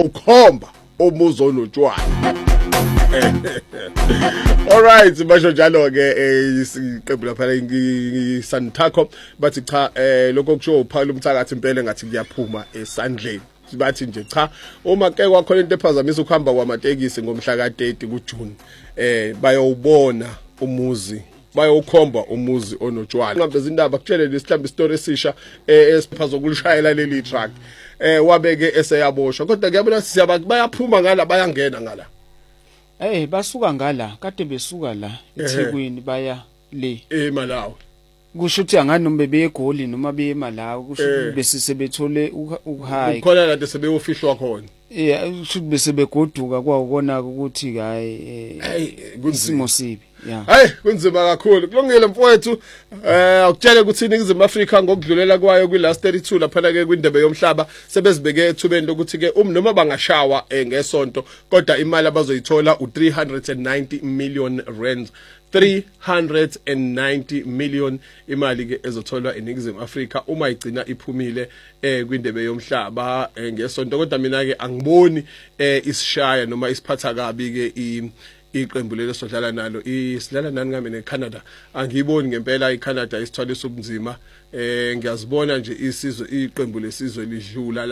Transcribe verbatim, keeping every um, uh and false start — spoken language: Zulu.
bayawukhomba umuzi onotshwala. Alright, basho njalo ke isiqembu lapha iSantaco bathi cha eh lokho kusho uPaul Mthakathi impela ngathi kuyaphuma esandleni. Bathi nje cha uma ke kwakhona into ephazamisa ukuhamba kwamatekisi ngomhla ka thirty kuJune eh bayowubona umuzi bayawukhomba umuzi onotshwala. Ngambe izindaba kutshele lesihlambi story esisha esiphazo kulishayela leli truck eh wabeke eseyaboshwa kodwa kuyabona siyaba bayaphuma ngala bayangena ngala. Eh basuka ngala kade besuka la eThekwini baya le eMalawi. Kusho ukuthi angani noma bebe eGoli noma beye eMalawi kusho ukuthi bese sebethole ukuhaya. Ukhona kade sebeyofihlwa khona. Yeah kusho ukuthi bese begoduka kwakona ukuthi hayi isimo sibi. Yeah. Hayi kunzima kakhulu. Kulungile mfowethu eh ukutshela ukuthi iNingizimu Afrika ngokudlulela kwayo kwi last thirty-two lapha ke kwindebe yomhlaba sebezibeke ethubeni lokuthi ke um noma bangashawa ngesonto kodwa imali abazoyithola u three hundred ninety million rands. three hundred ninety million imali ke ezotholwa eNingizimu Afrika uma igcina iphumile eh kwindebe yomhlaba ngesonto kodwa mina ke angiboni eh isishaya noma isiphatha kabi ke i iqembu lelo sodlala nalo isidlala nani ngami neCanada angiyiboni ngempela iCanada isithwalisa ubunzima eh ngiyazibona nje isizwe iqembu lesizwe lidlula